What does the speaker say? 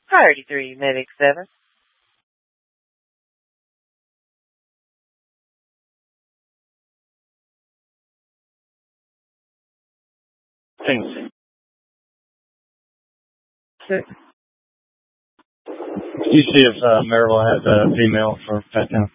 Priority 3, Medic 7. Thanks. Sir. You see if Maribel has a female for Pat Town.